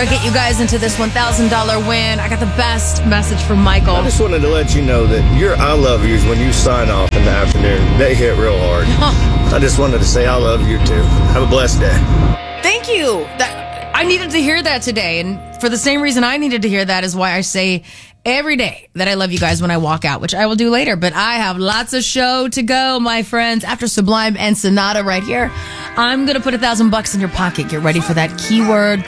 I get you guys into this $1,000 win, I got the best message from Michael. I just wanted to let you know that your I love yous when you sign off in the afternoon, they hit real hard. I just wanted to say I love you too. Have a blessed day. Thank you. I needed to hear that today. And for the same reason I needed to hear that is why I say every day that I love you guys when I walk out, which I will do later. But I have lots of show to go, my friends. After Sublime and Sonata right here, I'm going to put $1,000 in your pocket. Get ready for that keyword.